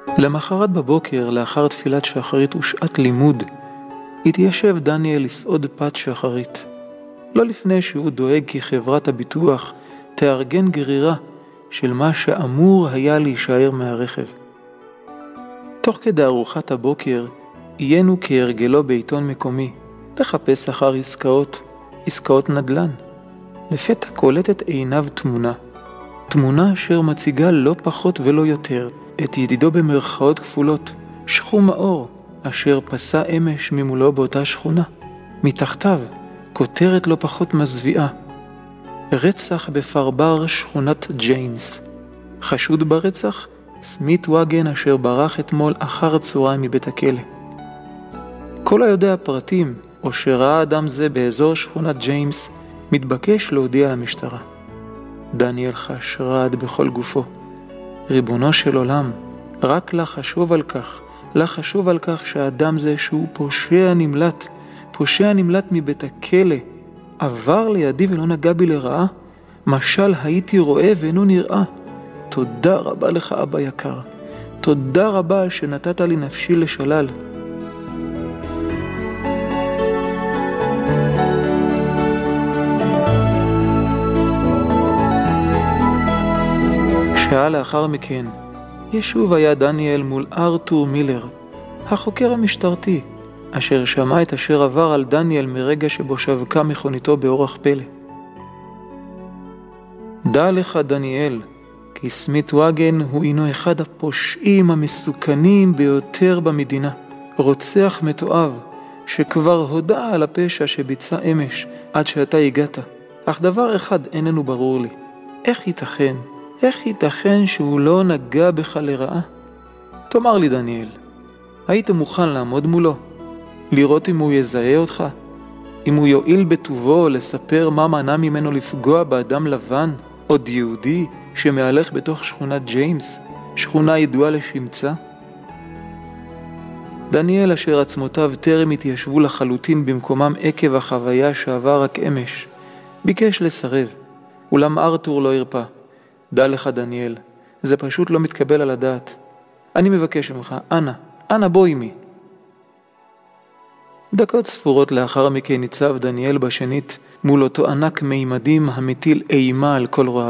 למחרת בבוקר, לאחר תפילת שחרית ושעת לימוד, התיישב דניאל לסעוד פת שחרית. לא לפני שהוא דואג כי חברת הביטוח תארגן גרירה של מה שאמור היה להישאר מהרכב. תוך כדי ארוחת הבוקר, עיינו כהרגלו בעיתון מקומי, לחפש אחר עסקאות נדל"ן. לפתע קולטת עיניו תמונה אשר מציגה לא פחות ולא יותר את ידידו במרכאות כפולות, שחום מאור, אשר פסע אמש ממולו באותה שכונה. מתחתיו, כותרת לא פחות מזוויעה. רצח בפרבר שכונת ג'יימס. חשוד ברצח, סמית וגן אשר ברח אתמול אחר הצהריים מבית הכלא. כל היודע הפרטים, או שראה אדם זה באזור שכונת ג'יימס, מתבקש להודיע למשטרה. דניאל חש רעד בכל גופו. ריבונו של עולם, רק לחשוב על כך שהאדם זה שהוא פושע נמלט מבית הכלא, עבר לידי ולא נגע בי לרעה, משל הייתי רואה ואינו נראה. תודה רבה לך אבא יקר, תודה רבה שנתת לי נפשי לשלל. שעה לאחר מכן, ישוב היה דניאל מול ארתור מילר, החוקר המשטרתי, אשר שמע את אשר עבר על דניאל מרגע שבו שבקה מכוניתו באורח פלא. דע לך דניאל, כי סמית וגן הוא אינו אחד הפושעים המסוכנים ביותר במדינה, רוצח מתועב, שכבר הודע על הפשע שביצע אמש עד שאתה הגעת. אך דבר אחד איננו ברור לי, איך ייתכן שהוא לא נגע בך לרעה? תאמר לי דניאל, היית מוכן לעמוד מולו? לראות אם הוא יזהה אותך? אם הוא יועיל בטובו לספר מה מנע ממנו לפגוע באדם לבן, עוד יהודי שמהלך בתוך שכונת ג'יימס, שכונה ידועה לשמצה? דניאל אשר עצמותיו טרם התיישבו לחלוטין במקומם עקב החוויה שעבר רק אמש, ביקש לסרב, אולם ארתור לא הרפה. דע לך דניאל, זה פשוט לא מתקבל על הדעת. אני מבקש ממך, אנא בוא עמי. דקות ספורות לאחר מכן ניצב דניאל בשנית מול אותו ענק מימדים המטיל אימה על כל רעב.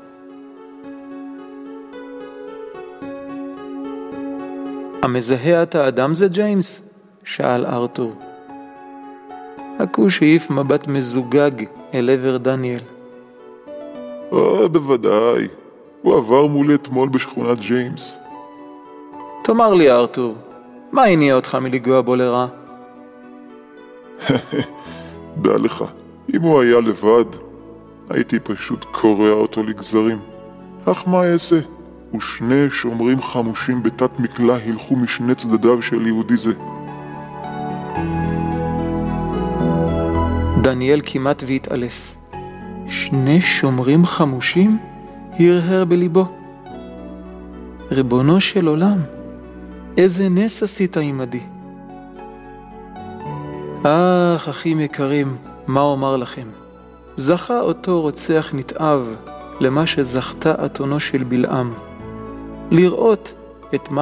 המזהה אתה אדם זה ג'יימס? שאל ארתור. הכוש העיף מבט מזוגג אל עבר דניאל. בוודאי, הוא עבר מולי אתמול בשכונת ג'יימס. תאמר לי ארתור, מה הניע אותך מלגוע בו לרע? דע לך, אם הוא היה לבד, הייתי פשוט קורע אותו לגזרים. אך מה אעשה? ושני שומרים חמושים בתת מקלה הלכו משני צדדיו של יהודי זה. דניאל כמעט והתעלף. שני שומרים חמושים? הרהר בליבו. ריבונו של עולם, איזה נס עשית עמדי. אחים יקרים, מה אומר לכם? זכה אותו רוצח נתעב למה שזכתה אתונו של בלעם, לראות את מה